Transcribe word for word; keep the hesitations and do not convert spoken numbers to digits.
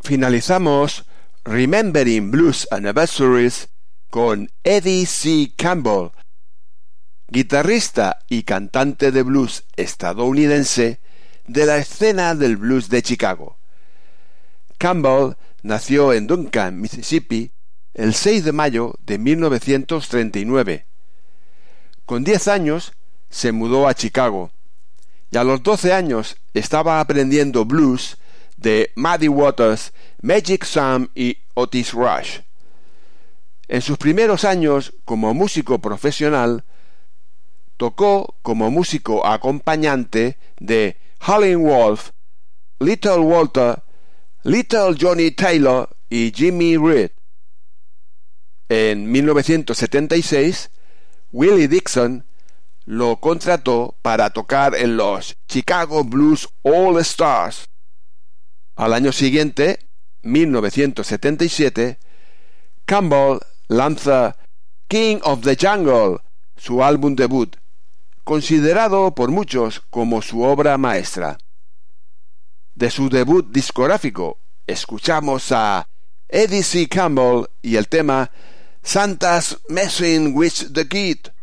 Finalizamos Remembering Blues Anniversaries con Eddie C. Campbell, guitarrista y cantante de blues estadounidense de la escena del blues de Chicago. Campbell nació en Duncan, Mississippi, el seis de mayo de mil novecientos treinta y nueve. Con diez años se mudó a Chicago y a los doce años estaba aprendiendo blues de Muddy Waters, Magic Sam y Otis Rush. En sus primeros años como músico profesional, tocó como músico acompañante de Howlin' Wolf, Little Walter, Little Johnny Taylor y Jimmy Reed. En mil novecientos setenta y seis, Willie Dixon lo contrató para tocar en los Chicago Blues All Stars. Al año siguiente, mil novecientos setenta y siete, Campbell lanza King of the Jungle, su álbum debut, considerado por muchos como su obra maestra. De su debut discográfico, escuchamos a Eddie C. Campbell y el tema Santa's Messing with the Kid.